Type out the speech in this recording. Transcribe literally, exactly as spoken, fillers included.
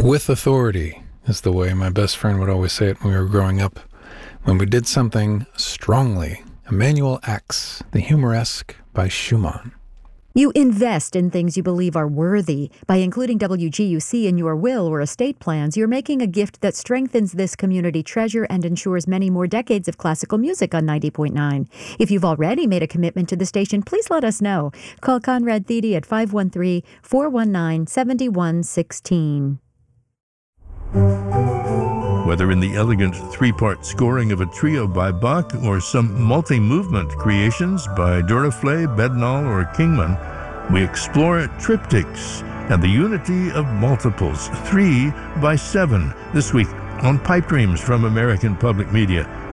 With authority is the way my best friend would always say it when we were growing up. When we did something strongly. Emanuel Ax, The Humoresque by Schumann. You invest in things you believe are worthy. By including W G U C in your will or estate plans, you're making a gift that strengthens this community treasure and ensures many more decades of classical music on ninety point nine. If you've already made a commitment to the station, please let us know. Call Conrad Thede at five one three, four one nine, seven one one six. Whether in the elegant three-part scoring of a trio by Bach or some multi-movement creations by Duraflé, Bednall, or Kingman, we explore triptychs and the unity of multiples, three by seven, this week on Pipe Dreams from American Public Media.